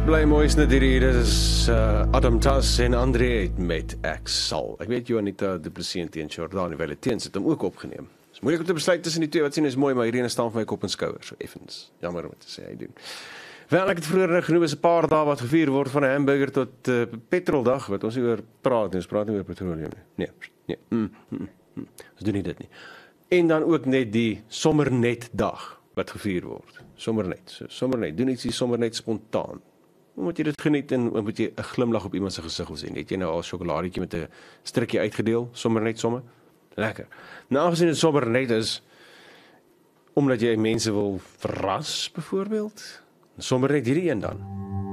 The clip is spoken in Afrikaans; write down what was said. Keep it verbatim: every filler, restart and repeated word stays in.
Bly mooi is net hierdie, dit is uh, Adam Tas en André met Ek Sal. Ek weet Jonita Du Plessis teen Jordaan wel teens het hom ook opgeneem. Dit is moeilik om te besluit tussen die twee, wat sien is mooi, maar hierdie staan vir my kop en skouers, so effens. Jammer om te sê hy doen. Wel, ek het vroeër genoem is 'n paar dae wat gevier word van 'n hamburger tot uh, petroldag, wat ons nie oor praat nie, ons praat nie oor petroleum nie. Nee, nee. Mm, mm, mm. Ons doen nie dit nie. En dan ook net die sommernetdag wat gevier word. Sommernet. So, sommernet. Doen iets die sommernet spontaan. Moet jy dit geniet en moet jy 'n glimlag op iemand se gesig wil sien. Het jy nou al 'n sjokoladietjie met 'n strikkie uitgedeel, sommer net somme? Lekker. Nou aangesien dit sommer net is omdat jy mense wil verras byvoorbeeld, sommer net hierdie een dan.